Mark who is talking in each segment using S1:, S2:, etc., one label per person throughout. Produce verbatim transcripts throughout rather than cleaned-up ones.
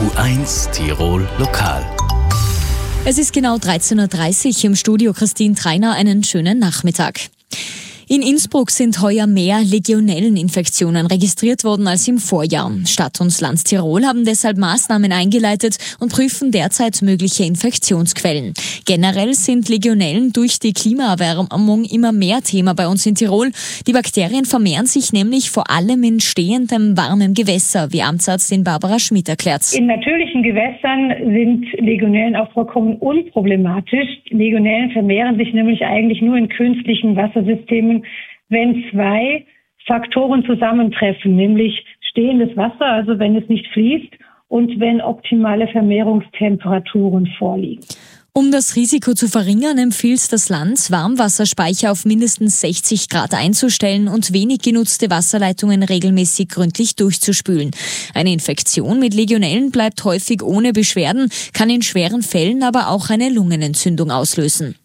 S1: U eins Tirol Lokal.
S2: Es ist genau dreizehn Uhr dreißig, im Studio Christine Treiner. Einen schönen Nachmittag. In Innsbruck sind heuer mehr Legionelleninfektionen registriert worden als im Vorjahr. Stadt und Land Tirol haben deshalb Maßnahmen eingeleitet und prüfen derzeit mögliche Infektionsquellen. Generell sind Legionellen durch die Klimaerwärmung immer mehr Thema bei uns in Tirol. Die Bakterien vermehren sich nämlich vor allem in stehendem, warmem Gewässer, wie Amtsärztin Barbara Schmidt erklärt.
S3: In natürlichen Gewässern sind Legionellen auch vollkommen unproblematisch. Legionellen vermehren sich nämlich eigentlich nur in künstlichen Wassersystemen, wenn zwei Faktoren zusammentreffen, nämlich stehendes Wasser, also wenn es nicht fließt, und wenn optimale Vermehrungstemperaturen vorliegen.
S2: Um das Risiko zu verringern, empfiehlt das Land, Warmwasserspeicher auf mindestens sechzig Grad einzustellen und wenig genutzte Wasserleitungen regelmäßig gründlich durchzuspülen. Eine Infektion mit Legionellen bleibt häufig ohne Beschwerden, kann in schweren Fällen aber auch eine Lungenentzündung auslösen.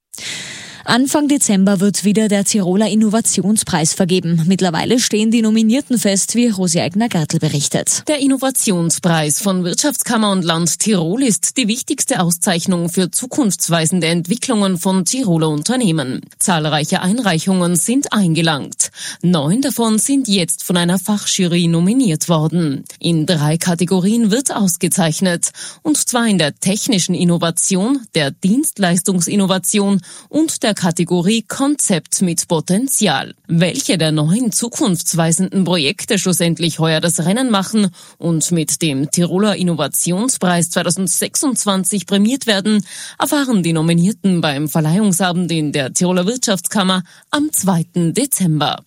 S2: Anfang Dezember wird wieder der Tiroler Innovationspreis vergeben. Mittlerweile stehen die Nominierten fest, wie Rosi Eigner-Gartl berichtet.
S4: Der Innovationspreis von Wirtschaftskammer und Land Tirol ist die wichtigste Auszeichnung für zukunftsweisende Entwicklungen von Tiroler Unternehmen. Zahlreiche Einreichungen sind eingelangt. Neun davon sind jetzt von einer Fachjury nominiert worden. In drei Kategorien wird ausgezeichnet. Und zwar in der technischen Innovation, der Dienstleistungsinnovation und der Kategorie Konzept mit Potenzial. Welche der neun zukunftsweisenden Projekte schlussendlich heuer das Rennen machen und mit dem Tiroler Innovationspreis zweitausendsechsundzwanzig prämiert werden, erfahren die Nominierten beim Verleihungsabend in der Tiroler Wirtschaftskammer am zweiten Dezember.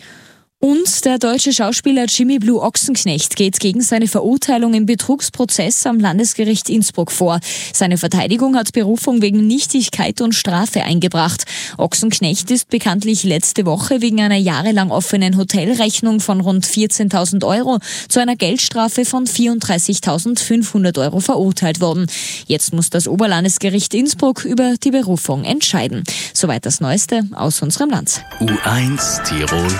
S2: Und der deutsche Schauspieler Jimmy Blue Ochsenknecht geht gegen seine Verurteilung im Betrugsprozess am Landesgericht Innsbruck vor. Seine Verteidigung hat Berufung wegen Nichtigkeit und Strafe eingebracht. Ochsenknecht ist bekanntlich letzte Woche wegen einer jahrelang offenen Hotelrechnung von rund vierzehntausend Euro zu einer Geldstrafe von vierunddreißigtausendfünfhundert Euro verurteilt worden. Jetzt muss das Oberlandesgericht Innsbruck über die Berufung entscheiden. Soweit das Neueste aus unserem Land.
S1: U eins Tirol